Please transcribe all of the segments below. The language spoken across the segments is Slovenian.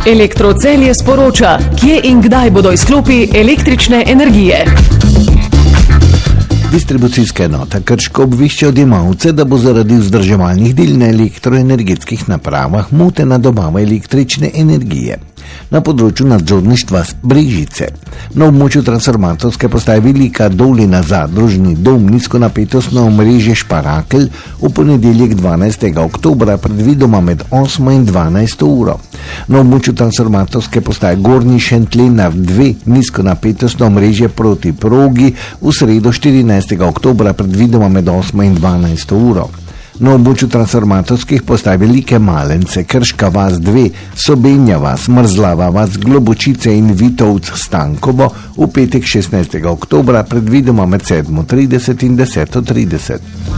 Elektrocelje sporoča, kje in kdaj bodo izklopi električne energije. Distribucijska enota Krško obvešča odjemalce, da bo zaradi vzdrževalnih del na elektroenergetskih napravah motena dobava električne energije. Na področju nadzorništva Brežice, na območju transformatorske postaje Velika Dolina zadružni dom nizkonapetostno omrežje Šparakelj v ponedeljek 12. oktobra predvidoma med 8 in 12 uro. Na območju transformatorske postaje Gornji Šentlenar 2 nizkonapetostno omrežje proti progi v sredo 14. oktobra predvidoma med 8 in 12 uro. Na območju transformatorskih postaj Velike Malence, Krška vas 2, Sobenja vas, Mrzlava vas, Globočice in Vitovc Stankovo v petek 16. oktobra predvidoma med 7:30 in 10:30.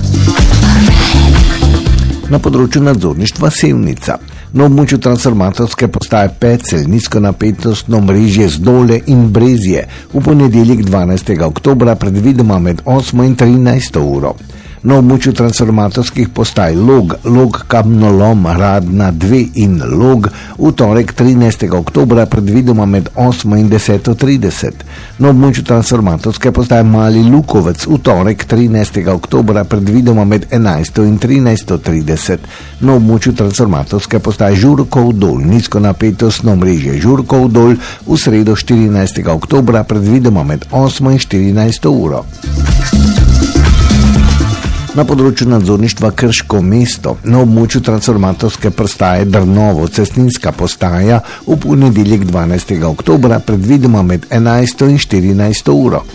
Na področju nadzorništva Sevnica. Na območju transformatorske postaje Pecelj nizkonapetostno mrežje Zdole in Brezje v ponedeljek 12. oktobra predvidoma med 8 in 13 uro. Na območju transformatorskih postaj Log Kamnolom Radna 2 in Log v torek 13. oktobra predvidoma med 8 in 10:30. Na območju transformatorske postaje Mali Lukovec v torek 13. oktobra predvidoma med 11 in 13:30. Na območju transformatorske postaje Žurkov Dol nizkonapetostno mrežje Žurkov Dol v sredo 14. oktobra predvidoma med 8 in 14 uro. Na področju nadzorništva Krško mesto, na območju transformatorske postaje Drnovo cestninska postaja v ponedeljek 12. oktobra predvidoma med 11 in 14 uro.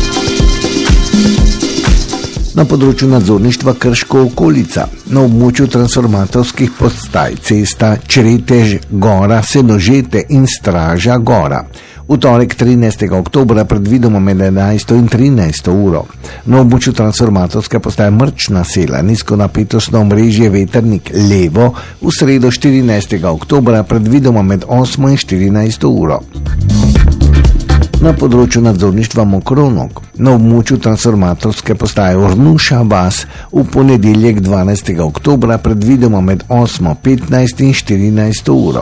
Na področju nadzorništva Krško okolica, na območju transformatorskih postaj cesta Čretež Gora, Senožete in Straža Gora. V torek 13. oktobra predvidoma med 11 in 13 uro. Na območju transformatorske postaje Mrčna sela nizkonapetostno omrežje Veternik Levo v sredo 14. oktobra predvidoma med 8 in 14 uro. Na področju nadzorništva Mokronog, na območju transformatorske postaje Ornuša vas v ponedeljek 12. oktobra predvidoma med 8:15 in 14 uro.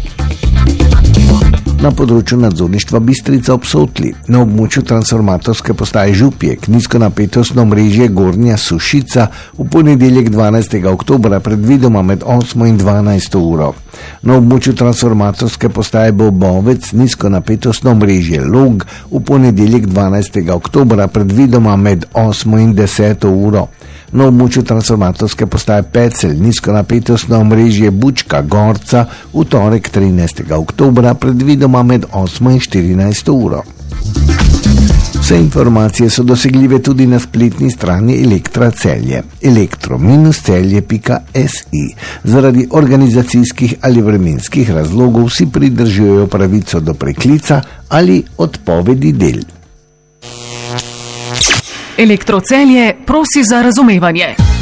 Na področju nadzorništva Bistrica ob Sotli, na območju transformatorske postaje Župjek nizkonapetostno mrežje Gornja Sušica v ponedeljek 12. oktobra predvidoma med 8 in 12 uro. Na območju transformatorske postaje Bobovec nizkonapetostno mrežje Log v ponedeljek 12. oktobra predvidoma med 8 in 10 uro. Na območju transformatorske postaje Pecelj nizkonapetostno omrežje Bučka Gorca v torek 13. oktobra predvidoma med 8 in 14 uro. Vse informacije so dosegljive tudi na spletni strani Elektra Celje, elektro-celje.si. Zaradi organizacijskih ali vremenskih razlogov si pridržujejo pravico do preklica ali odpovedi del. Elektrocelje prosi za razumevanje.